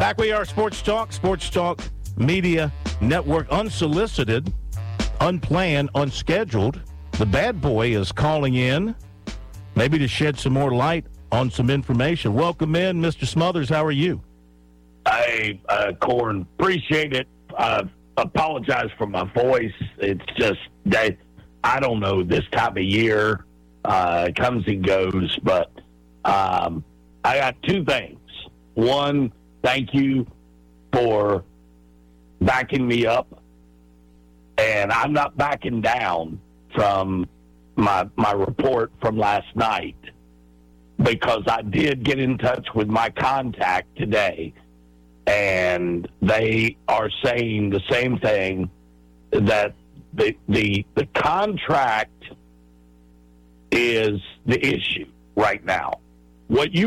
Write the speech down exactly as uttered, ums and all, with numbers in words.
Back we are, Sports Talk, Sports Talk Media Network, unsolicited, unplanned, unscheduled. The bad boy is calling in, maybe to shed some more light on some information. Welcome in, Mister Smothers. How are you? Hey, uh, Corn, appreciate it. Uh, apologize for my voice. It's just that, I don't know, this time of year uh, comes and goes, but um, I got two things. One, thank you for backing me up, and I'm not backing down from my my report from last night, because I did get in touch with my contact today, and they are saying the same thing, that the the the contract is the issue right now. What you